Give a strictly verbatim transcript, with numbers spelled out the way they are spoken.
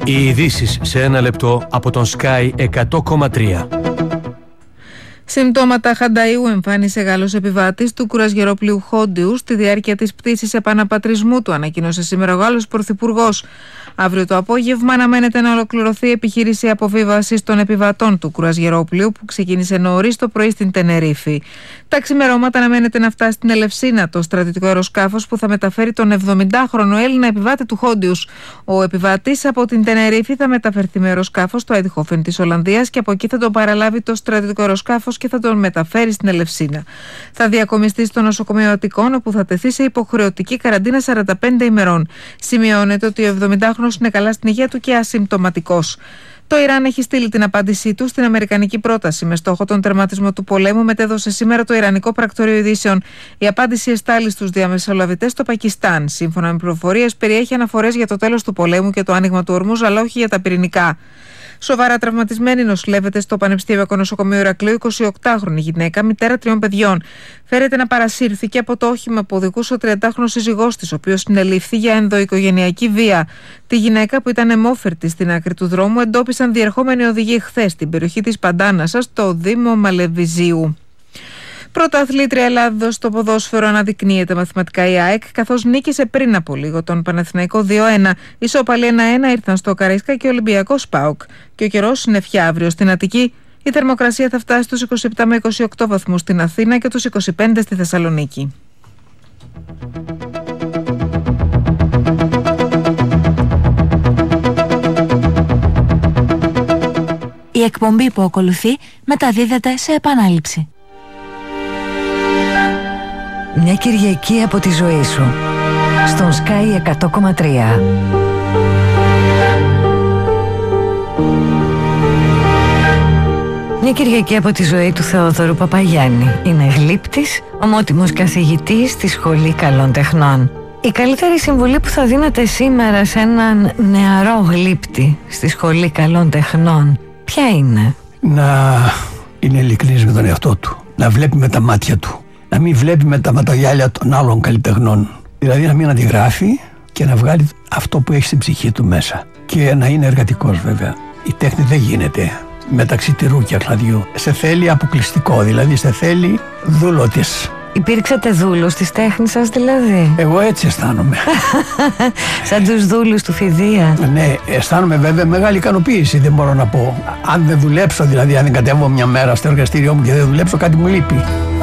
Οι ειδήσεις σε ένα λεπτό από τον Sky εκατό κόμμα τρία. Συμπτώματα χανταΐου εμφάνισε Γάλλος επιβάτης του κουρασγερόπλοιου Χόντιου στη διάρκεια της πτήσης επαναπατρισμού του, ανακοίνωσε σήμερα ο Γάλλος Πρωθυπουργός. Αύριο το απόγευμα αναμένεται να ολοκληρωθεί η επιχείρηση αποβίβασης των επιβατών του κουρασγερόπλοιου που ξεκίνησε νωρίς το πρωί στην Τενερίφη. Τα ξημερώματα αναμένεται να φτάσει στην Ελευσίνα το στρατιωτικό αεροσκάφος που θα μεταφέρει τον εβδομηντάχρονο Έλληνα επιβάτη του Χόντιους. Ο επιβάτης από την Τενερίφη θα μεταφερθεί με αεροσκάφος στο Άιντχόφεν της Ολλανδίας και από εκεί θα τον παραλάβει το στρατιωτικό αεροσκάφος και θα τον μεταφέρει στην Ελευσίνα. Θα διακομιστεί στο νοσοκομείο Αττικών, όπου θα τεθεί σε υποχρεωτική καραντίνα σαράντα πέντε ημερών. Σημειώνεται ότι ο εβδομηντάχρονος είναι καλά στην υγεία του και ασυμπτωματικός. Το Ιράν έχει στείλει την απάντησή του στην αμερικανική πρόταση με στόχο τον τερματισμό του πολέμου, μετέδωσε σήμερα το Ιρανικό Πρακτορείο Ειδήσεων. Η απάντηση εστάλει στους διαμεσολαβητές στο Πακιστάν. Σύμφωνα με πληροφορίες, περιέχει αναφορές για το τέλος του πολέμου και το άνοιγμα του ορμούζ, αλλά όχι για τα πυρηνικά. Σοβαρά τραυματισμένη νοσηλεύεται στο Πανεπιστημιακό Νοσοκομείο Ηρακλείου εικοσιοκτάχρονη γυναίκα, μητέρα τριών παιδιών. Φέρεται να παρασύρθηκε από το όχημα που οδηγούσε ο τριαντάχρονος σύζυγός της, ο οποίος συνελήφθη για ενδοοικογενειακή βία. Τη γυναίκα, που ήταν αιμόφερτη στην άκρη του δρόμου, εντόπισαν διερχόμενοι οδηγοί χθες στην περιοχή της Παντάνασας, στο Δήμο Μαλεβιζίου. Πρωταθλήτρια Ελλάδος στο ποδόσφαιρο αναδεικνύεται μαθηματικά η ΑΕΚ, καθώς νίκησε πριν από λίγο τον Παναθηναϊκό δύο ένα. Ισόπαλοι ένα ένα ήρθαν στο Καραϊσκά και ο Ολυμπιακός ΠΑΟΚ. Και ο καιρός είναι φιά αύριο στην Αττική. Η θερμοκρασία θα φτάσει στους είκοσι επτά με είκοσι οκτώ βαθμούς στην Αθήνα και τους είκοσι πέντε στη Θεσσαλονίκη. Η εκπομπή που ακολουθεί μεταδίδεται σε επανάληψη. Μια Κυριακή από τη ζωή σου στον Sky εκατό κόμμα τρία. Μια Κυριακή από τη ζωή του Θεόδωρου Παπαγιάννη. Είναι γλύπτης, ομότιμος καθηγητής στη Σχολή Καλών Τεχνών. Η καλύτερη συμβουλή που θα δίνετε σήμερα σε έναν νεαρό γλύπτη στη Σχολή Καλών Τεχνών, ποια είναι? Να είναι ειλικρινής με τον εαυτό του, να βλέπει με τα μάτια του, να μην βλέπει με τα ματογιάλια των άλλων καλλιτεχνών. Δηλαδή να μην αντιγράφει και να βγάλει αυτό που έχει στην ψυχή του μέσα. Και να είναι εργατικός βέβαια. Η τέχνη δεν γίνεται μεταξύ τυρού και αχλαδιού. Σε θέλει αποκλειστικό, δηλαδή σε θέλει δούλο της. Υπήρξατε δούλος της τέχνης σας δηλαδή? Εγώ έτσι αισθάνομαι. Σαν τους δούλους του Φιδία. Ναι, αισθάνομαι βέβαια μεγάλη ικανοποίηση, δεν μπορώ να πω. Αν δεν δουλέψω, δηλαδή αν δεν κατέβω μια μέρα στο εργαστήριό μου και δεν δουλέψω, κάτι μου λείπει.